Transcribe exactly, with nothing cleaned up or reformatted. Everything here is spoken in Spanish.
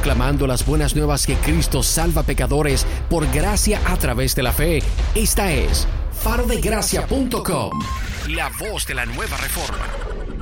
proclamando las buenas nuevas que Cristo salva pecadores por gracia a través de la fe. Esta es faro de gracia punto com, la voz de la nueva reforma.